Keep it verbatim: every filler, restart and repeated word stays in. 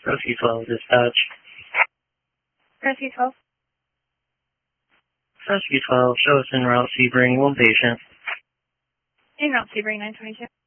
Rescue twelve, dispatch. Rescue twelve. Rescue twelve, show us en route Sebring, one patient. En route Sebring nine twenty-two.